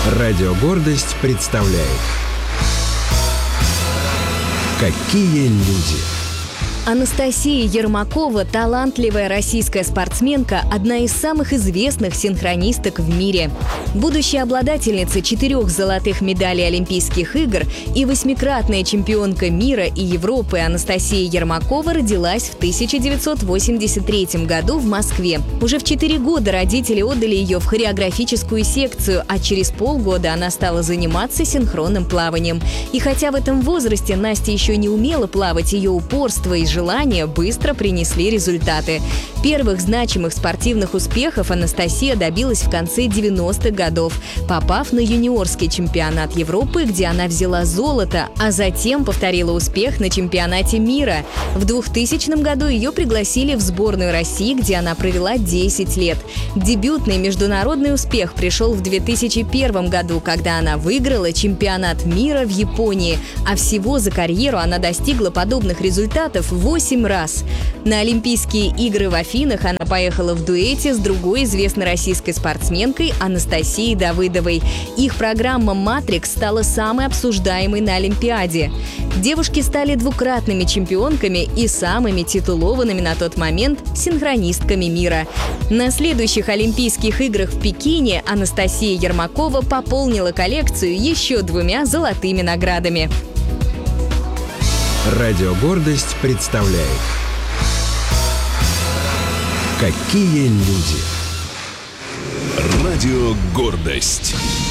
Радио «Гордость» представляет «Какие люди». Анастасия Ермакова – талантливая российская спортсменка, одна из самых известных синхронисток в мире. Будущая обладательница 4 золотых медалей Олимпийских игр и 8-кратная чемпионка мира и Европы Анастасия Ермакова родилась в 1983 году в Москве. Уже в 4 года родители отдали ее в хореографическую секцию, а через полгода она стала заниматься синхронным плаванием. И хотя в этом возрасте Настя еще не умела плавать, ее упорство и желания быстро принесли результаты. Первых значимых спортивных успехов Анастасия добилась в конце 90-х годов, попав на юниорский чемпионат Европы, где она взяла золото, а затем повторила успех на чемпионате мира. В 2000 году ее пригласили в сборную России, где она провела 10 лет. Дебютный международный успех пришел в 2001 году, когда она выиграла чемпионат мира в Японии, а всего за карьеру она достигла подобных результатов 8 раз. На Олимпийские игры в Афинах она поехала в дуэте с другой известной российской спортсменкой Анастасией Давыдовой. Их программа «Матрикс» стала самой обсуждаемой на Олимпиаде. Девушки стали 2-кратными чемпионками и самыми титулованными на тот момент синхронистками мира. На следующих Олимпийских играх в Пекине Анастасия Ермакова пополнила коллекцию еще 2 золотыми наградами. Радио «Гордость» представляет «Какие люди». Радио «Гордость».